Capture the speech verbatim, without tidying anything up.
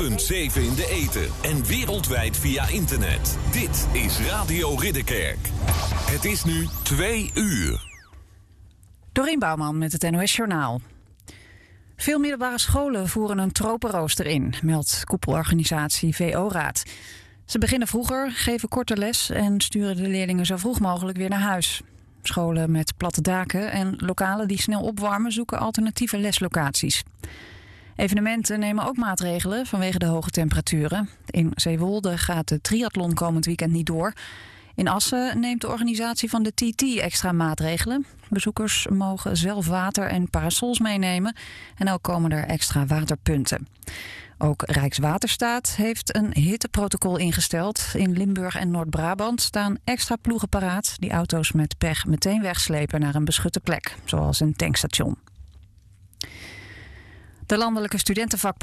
punt zeven in de ether en wereldwijd via internet. Dit is Radio Ridderkerk. Het is nu twee uur. Dorien Bouwman met het N O S Journaal. Veel middelbare scholen voeren een tropenrooster in, meldt koepelorganisatie V O-raad. Ze beginnen vroeger, geven korte les en sturen de leerlingen zo vroeg mogelijk weer naar huis. Scholen met platte daken en lokalen die snel opwarmen zoeken alternatieve leslocaties. Evenementen nemen ook maatregelen vanwege de hoge temperaturen. In Zeewolde gaat de triathlon komend weekend niet door. In Assen neemt de organisatie van de T T extra maatregelen. Bezoekers mogen zelf water en parasols meenemen en ook komen er extra waterpunten. Ook Rijkswaterstaat heeft een hitteprotocol ingesteld. In Limburg en Noord-Brabant staan extra ploegen paraat die auto's met pech meteen wegslepen naar een beschutte plek, zoals een tankstation. De landelijke studentenvakbond